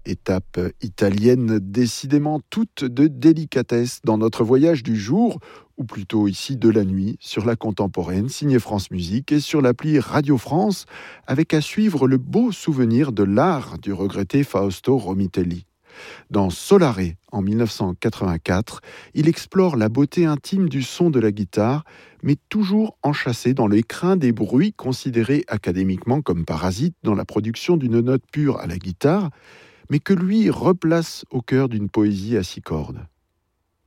Étape italienne décidément toute de délicatesse dans notre voyage du jour, ou plutôt ici de la nuit, sur la contemporaine signée France Musique et sur l'appli Radio France, avec à suivre le beau souvenir de l'art du regretté Fausto Romitelli. Dans Solare, en 1984, il explore la beauté intime du son de la guitare, mais toujours enchâssé dans l'écrin des bruits considérés académiquement comme parasites dans la production d'une note pure à la guitare, mais que lui replace au cœur d'une poésie à 6 cordes.